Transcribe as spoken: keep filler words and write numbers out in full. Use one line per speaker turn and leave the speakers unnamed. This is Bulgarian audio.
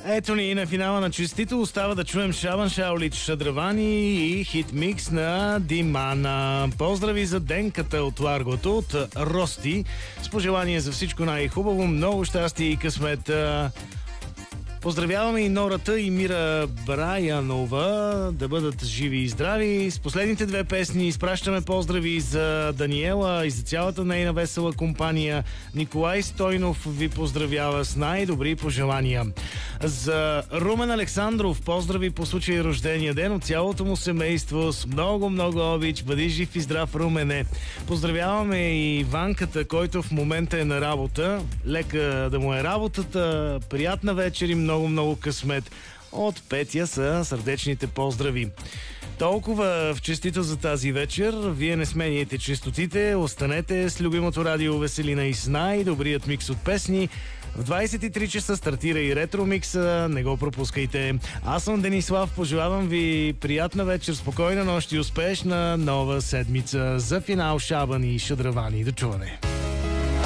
Ето ни на финала на Честито. Остава да чуем Шабан Шаолич, Шадравани и хит-микс на Димана. Поздрави за денката от Ларгото, от Рости. С пожелание за всичко най-хубаво, много щастие и късмет. Поздравяваме и Нората и Мира Браянова да бъдат живи и здрави. С последните две песни изпращаме поздрави за Даниела и за цялата нейна весела компания. Николай Стойнов ви поздравява с най-добри пожелания. За Румен Александров поздрави по случай рождения ден от цялото му семейство с много-много обич. Бъди жив и здрав, Румене. Поздравяваме и Ванката, който в момента е на работа. Лека да му е работата. Приятна вечер и много-много късмет. От Петя са сърдечните поздрави. Толкова в Честито за тази вечер. Вие не сменяйте честотите. Останете с любимото радио Веселина и с най-добрият микс от песни. В двайсет и три часа стартира и ретро микса. Не го пропускайте. Аз съм Денислав. Пожелавам ви приятна вечер, спокойна нощ и успешна нова седмица. За финал Шабан и Шадравани. До чуване.